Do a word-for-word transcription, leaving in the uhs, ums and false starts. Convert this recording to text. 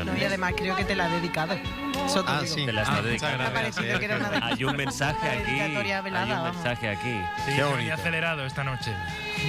canción. No, y además creo que te la ha dedicado. Eso te Ah, digo. sí. Te la está Ah, dedicando. Me ha parecido que era una Hay un mensaje una aquí. dedicatoria velada, Hay un vamos. mensaje aquí. Sí, Qué que bonito. venía acelerado esta noche.